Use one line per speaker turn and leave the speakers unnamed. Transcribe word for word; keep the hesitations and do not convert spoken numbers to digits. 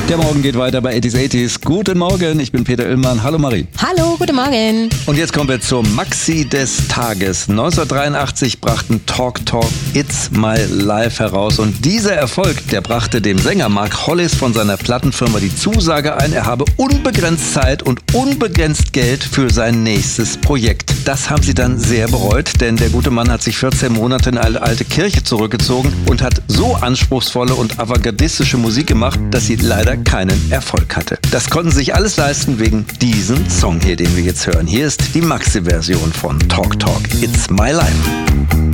Der Morgen geht weiter bei achtziger achtziger. Guten Morgen, ich bin Peter Illmann. Hallo Marie.
Hallo, guten Morgen.
Und jetzt kommen wir zur Maxi des Tages. neunzehnhundertdreiundachtzig brachten Talk Talk It's My Life heraus. Und dieser Erfolg, der brachte dem Sänger Mark Hollis von seiner Plattenfirma die Zusage ein, er habe unbegrenzt Zeit und unbegrenzt Geld für sein nächstes Projekt. Das haben sie dann sehr bereut, denn der gute Mann hat sich vierzehn Monate in eine alte Kirche zurückgezogen und hat so anspruchsvolle und avantgardistische Musik gemacht, dass sie leider keinen Erfolg hatte. Das konnten sie sich alles leisten wegen diesem Song hier, den wir jetzt hören. Hier ist die Maxi-Version von Talk Talk It's My Life.